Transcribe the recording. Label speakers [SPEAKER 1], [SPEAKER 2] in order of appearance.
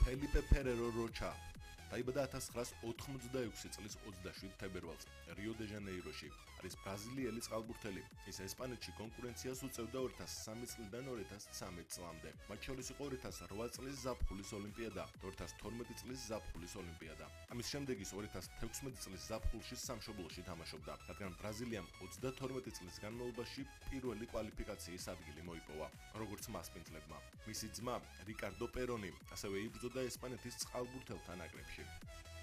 [SPEAKER 1] Felipe Ferrero Rocha დაიბადა 1986 წლის 27 თებერვალს რიო-დე-ჟანეიროში. არის ბრაზილიელი წყალბურთელი. ის ესპანეთში კონკურენციას უწევდა 2003 წლიდან 2013 წლამდე. მათ შორის იყო 2008 წლის ზაფხულის ოლიმპიადა და 2012 წლის ზაფხულის ოლიმპიადა. ამის შემდეგ ის 2016 წლის ზაფხულში სამშობლოში თამაშობდა, რადგან ბრაზილიამ 32 წლის განმავლობაში პირველი კვალიფიკაციის ადგილი მოიპოვა, როგორც მასპინძლებმა. მისი ძმა რიკარდო პერონი ასევე იბრძოდა ესპანეთის წყალბურთელთა ნაკრებში.